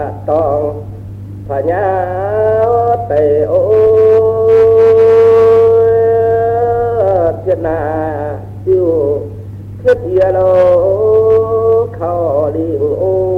ตองพญาเตโอเจนาอยู่คือเทียโลเข้าลิงโอ